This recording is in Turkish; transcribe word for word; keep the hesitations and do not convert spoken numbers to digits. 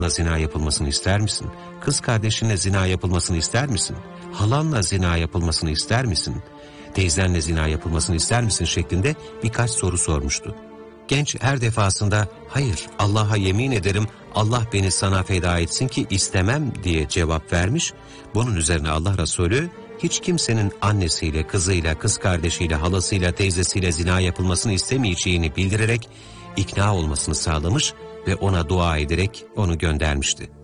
zina yapılmasını ister misin? Kız kardeşinle zina yapılmasını ister misin? Halanla zina yapılmasını ister misin? Teyzenle zina yapılmasını ister misin? Şeklinde birkaç soru sormuştu. Genç her defasında hayır Allah'a yemin ederim Allah beni sana feda etsin ki istemem diye cevap vermiş. Bunun üzerine Allah Resulü hiç kimsenin annesiyle, kızıyla, kız kardeşiyle, halasıyla, teyzesiyle zina yapılmasını istemeyeceğini bildirerek ikna olmasını sağlamış ve ona dua ederek onu göndermişti.